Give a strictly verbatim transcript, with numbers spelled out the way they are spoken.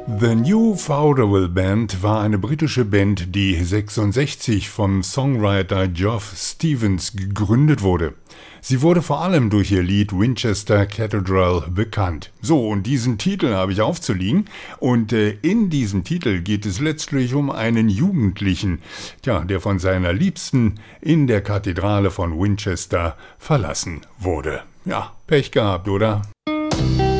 The New Vaudeville Band war eine britische Band, die sechsundsechzig vom Songwriter Geoff Stevens gegründet wurde. Sie wurde vor allem durch ihr Lied Winchester Cathedral bekannt. So, und diesen Titel habe ich aufzuliegen. Und äh, in diesem Titel geht es letztlich um einen Jugendlichen, tja, der von seiner Liebsten in der Kathedrale von Winchester verlassen wurde. Ja, Pech gehabt, oder?